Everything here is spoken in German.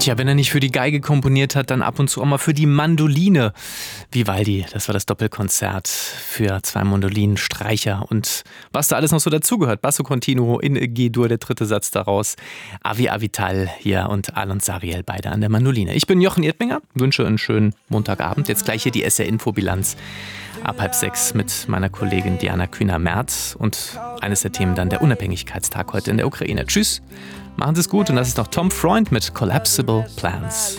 Tja, wenn er nicht für die Geige komponiert hat, dann ab und zu auch mal für die Mandoline. Vivaldi, das war das Doppelkonzert für 2 Mandolinen, Streicher und was da alles noch so dazugehört. Basso Continuo in G-Dur, der 3. Satz daraus. Avi Avital hier und Alon Sariel, beide an der Mandoline. Ich bin Jochen Erdminger, wünsche einen schönen Montagabend. Jetzt gleich hier die SR-Info-Bilanz ab 5:30 mit meiner Kollegin Diana Kühner-Merz und eines der Themen dann der Unabhängigkeitstag heute in der Ukraine. Tschüss, machen Sie es gut und das ist noch Tom Freund mit Collapsible Plans.